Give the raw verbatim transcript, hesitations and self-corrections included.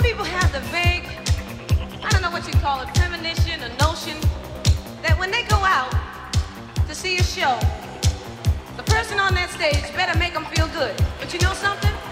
people have the vague, I don't know what you call it, premonition, a notion, that when they go out to see a show, the person on that stage better make them feel good. But you know something?